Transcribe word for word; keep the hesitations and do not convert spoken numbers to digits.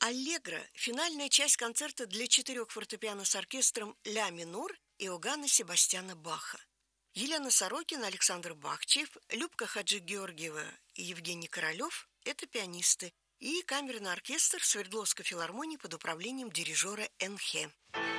Аллегро – финальная часть концерта для четырех фортепиано с оркестром ля минор Иоганна Себастьяна Баха. Елена Сорокина, Александр Бахчиев, Любка Хаджигеоргиева и Евгений Королев – это пианисты, и камерный оркестр Свердловской филармонии под управлением дирижера Энхе.